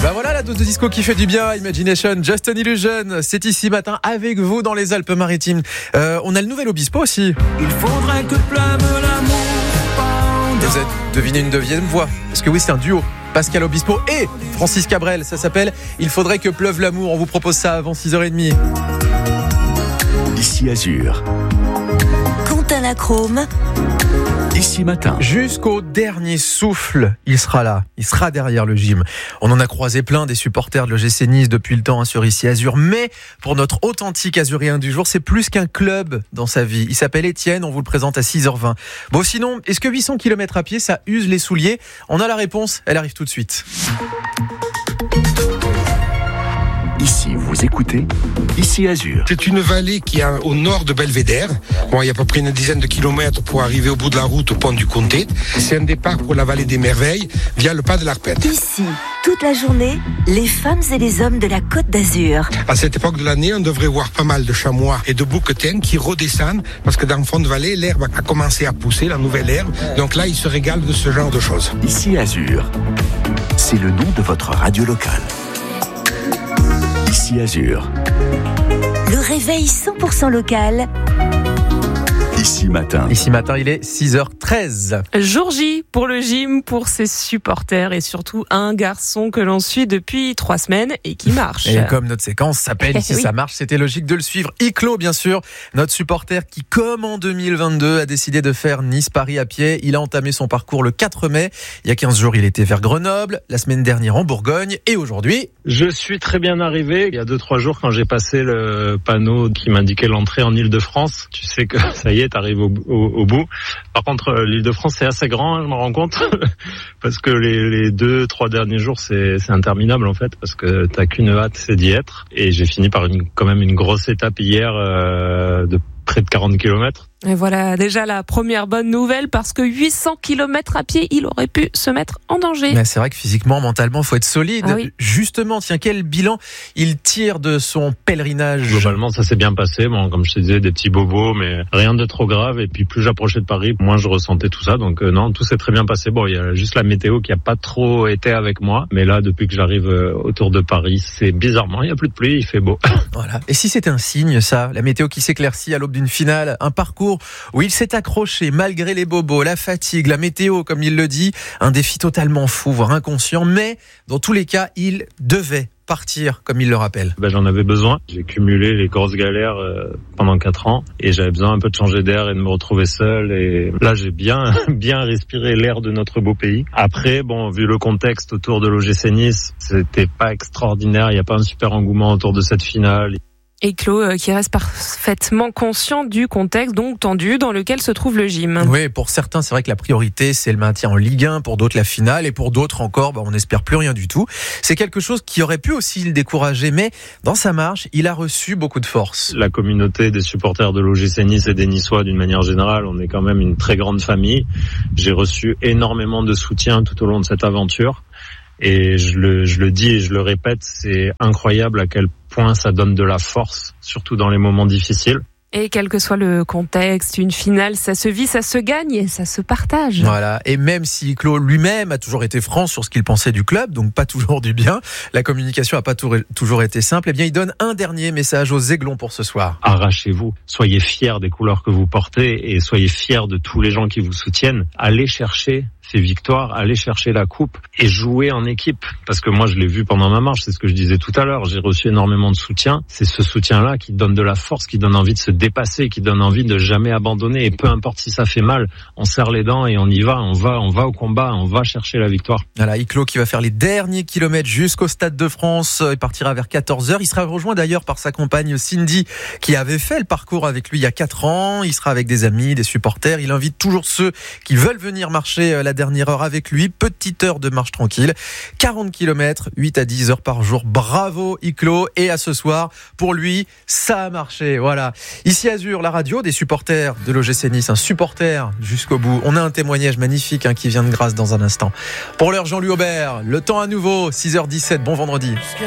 Bah voilà la dose de disco qui fait du bien. Imagination, Just an Illusion, c'est ici matin avec vous dans les Alpes-Maritimes. On a le nouvel Obispo aussi. Il faudrait que pleuve l'amour pendant... Vous avez deviné une deuxième voix, parce que oui, c'est un duo. Pascal Obispo et Francis Cabrel, ça s'appelle Il faudrait que pleuve l'amour. On vous propose ça avant 6h30. Ici Azur. Quentin Lachrome. Ici matin. Jusqu'au dernier souffle, il sera là. Il sera derrière le gym. On en a croisé plein des supporters de l'OGC Nice depuis le temps sur Ici Azur. Mais pour notre authentique azurien du jour, c'est plus qu'un club dans sa vie. Il s'appelle Étienne, on vous le présente à 6h20. Bon sinon, est-ce que 800 km à pied, ça use les souliers ? On a la réponse, elle arrive tout de suite. Ici, vous écoutez Ici Azur. C'est une vallée qui est au nord de Belvédère. Bon, il y a à peu près une dizaine de kilomètres pour arriver au bout de la route au pont du Comté. C'est un départ pour la vallée des Merveilles via le pas de l'Arpette. Ici, toute la journée, les femmes et les hommes de la Côte d'Azur. À cette époque de l'année, on devrait voir pas mal de chamois et de bouquetins qui redescendent parce que dans le fond de vallée, l'herbe a commencé à pousser, la nouvelle herbe. Donc là, ils se régalent de ce genre de choses. Ici Azur. C'est le nom de votre radio locale. Ici Azur. Le réveil 100% local. Ici matin. Ici matin, il est 6h13. Jour J pour le gym, pour ses supporters et surtout un garçon que l'on suit depuis 3 semaines et qui marche. Et comme notre séquence s'appelle Ici ça marche, c'était logique de le suivre. Iclo, bien sûr, notre supporter qui, comme en 2022, a décidé de faire Nice-Paris à pied. Il a entamé son parcours le 4 mai. Il y a 15 jours, il était vers Grenoble, la semaine dernière en Bourgogne et aujourd'hui... Je suis très bien arrivé. Il y a 2-3 jours, quand j'ai passé le panneau qui m'indiquait l'entrée en Île-de-France, tu sais que ça y est, t'arrives au bout. Par contre, l'Île-de-France, c'est assez grand, je me rends compte, parce que les 2-3 derniers jours, c'est interminable en fait, parce que t'as qu'une hâte, c'est d'y être. Et j'ai fini par quand même une grosse étape hier de près de 40 km. Et voilà déjà la première bonne nouvelle, parce que 800 km à pied, il aurait pu se mettre en danger. Mais c'est vrai que physiquement, mentalement, il faut être solide. Ah oui. Justement, tiens, quel bilan il tire de son pèlerinage ? Globalement, ça s'est bien passé. Bon, comme je te disais, des petits bobos, mais rien de trop grave. Et puis plus j'approchais de Paris, moins je ressentais tout ça. Donc non, tout s'est très bien passé. Bon, il y a juste la météo qui a pas trop été avec moi. Mais là, depuis que j'arrive autour de Paris, c'est bizarrement, il y a plus de pluie, il fait beau. Voilà. Et si c'était un signe, ça, la météo qui s'éclaircit à l'aube d'une finale, un parcours où il s'est accroché malgré les bobos, la fatigue, la météo, comme il le dit, un défi totalement fou, voire inconscient, mais dans tous les cas, il devait partir, comme il le rappelle. J'en avais besoin. J'ai cumulé les grosses galères pendant 4 ans et j'avais besoin un peu de changer d'air et de me retrouver seul. Et là, j'ai bien respiré l'air de notre beau pays. Après, bon, vu le contexte autour de l'OGC Nice, c'était pas extraordinaire. Il n'y a pas un super engouement autour de cette finale. Et Claude qui reste parfaitement conscient du contexte donc tendu dans lequel se trouve le gym. Oui, pour certains, c'est vrai que la priorité, c'est le maintien en Ligue 1, pour d'autres la finale, et pour d'autres encore, on n'espère plus rien du tout. C'est quelque chose qui aurait pu aussi le décourager, mais dans sa marche, il a reçu beaucoup de force. La communauté des supporters de l'OGC Nice et des Niçois d'une manière générale, on est quand même une très grande famille. J'ai reçu énormément de soutien tout au long de cette aventure. Et je le dis et je le répète, c'est incroyable à quel point ça donne de la force, surtout dans les moments difficiles. Et quel que soit le contexte, une finale, ça se vit, ça se gagne et ça se partage. Voilà. Et même si Claude lui-même a toujours été franc sur ce qu'il pensait du club, donc pas toujours du bien, la communication n'a pas toujours été simple, eh bien il donne un dernier message aux Aiglons pour ce soir. Arrachez-vous, soyez fiers des couleurs que vous portez et soyez fiers de tous les gens qui vous soutiennent. Allez chercher ces victoires, allez chercher la coupe et jouer en équipe. Parce que moi, je l'ai vu pendant ma marche, c'est ce que je disais tout à l'heure, j'ai reçu énormément de soutien. C'est ce soutien-là qui donne de la force, qui donne envie de se dépasser, qui donne envie de jamais abandonner. Et peu importe si ça fait mal, on serre les dents et on y va, on va au combat, on va chercher la victoire. Voilà, Iclo qui va faire les derniers kilomètres jusqu'au Stade de France. Il partira vers 14h. Il sera rejoint d'ailleurs par sa compagne Cindy, qui avait fait le parcours avec lui il y a 4 ans. Il sera avec des amis, des supporters. Il invite toujours ceux qui veulent venir marcher la dernière heure avec lui. Petite heure de marche tranquille. 40 km, 8 à 10 heures par jour. Bravo Iclo. Et à ce soir, pour lui, ça a marché. Voilà. Ici Azur, la radio des supporters de l'OGC Nice. Un supporter jusqu'au bout. On a un témoignage magnifique qui vient de Grasse dans un instant. Pour l'heure, Jean-Louis Aubert. Le temps à nouveau, 6h17. Bon vendredi.